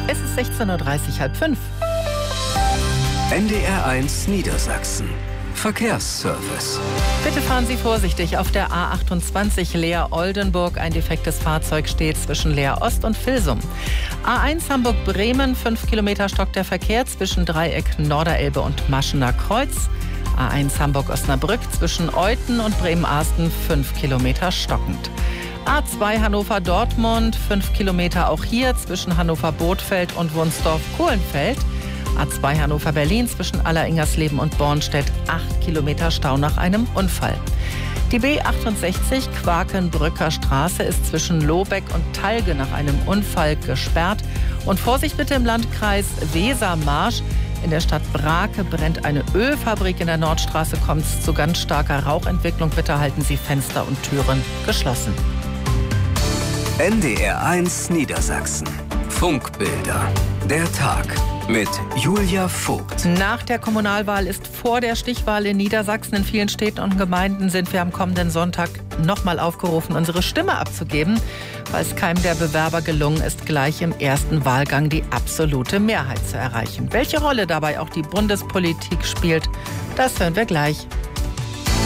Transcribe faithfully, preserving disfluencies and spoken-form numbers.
Es ist sechzehn Uhr dreißig, halb fünf. N D R eins Niedersachsen. Verkehrsservice. Bitte fahren Sie vorsichtig auf der A achtundzwanzig Leer-Oldenburg. Ein defektes Fahrzeug steht zwischen Leer Ost und Vilsum. A eins Hamburg-Bremen, fünf Kilometer stockt der Verkehr zwischen Dreieck Norderelbe und Maschener Kreuz. A eins Hamburg-Osnabrück zwischen Euthen und Bremen-Arsten, fünf Kilometer stockend. A zwei Hannover-Dortmund, fünf Kilometer auch hier zwischen Hannover-Bothfeld und Wunsdorf-Kohlenfeld. A zwei Hannover-Berlin zwischen Alleringers-Leben und Bornstedt, acht Kilometer Stau nach einem Unfall. Die B achtundsechzig Quakenbrücker Straße ist zwischen Lobeck und Talge nach einem Unfall gesperrt. Und Vorsicht bitte im Landkreis Wesermarsch. In der Stadt Brake brennt eine Ölfabrik. In der Nordstraße kommt es zu ganz starker Rauchentwicklung. Bitte halten Sie Fenster und Türen geschlossen. N D R eins Niedersachsen. Funkbilder. Der Tag mit Julia Vogt. Nach der Kommunalwahl ist vor der Stichwahl in Niedersachsen. In vielen Städten und Gemeinden sind wir am kommenden Sonntag nochmal aufgerufen, unsere Stimme abzugeben, weil es keinem der Bewerber gelungen ist, gleich im ersten Wahlgang die absolute Mehrheit zu erreichen. Welche Rolle dabei auch die Bundespolitik spielt, das hören wir gleich.